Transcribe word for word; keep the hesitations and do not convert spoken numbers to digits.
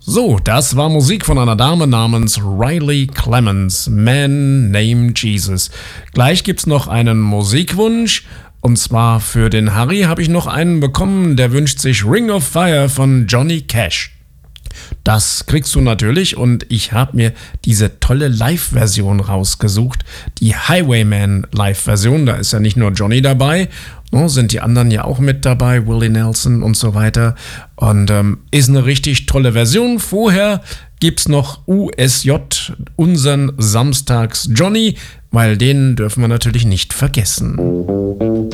So, das war Musik von einer Dame namens Riley Clemens, Man Named Jesus. Gleich gibt's noch einen Musikwunsch. Und zwar für den Harry habe ich noch einen bekommen, der wünscht sich Ring of Fire von Johnny Cash. Das kriegst du natürlich und ich habe mir diese tolle Live-Version rausgesucht, die Highwayman-Live-Version, da ist ja nicht nur Johnny dabei, no, sind die anderen ja auch mit dabei, Willie Nelson und so weiter und ähm, ist eine richtig tolle Version. Vorher gibt's noch U S J, unseren Samstags Johnny, weil den dürfen wir natürlich nicht vergessen.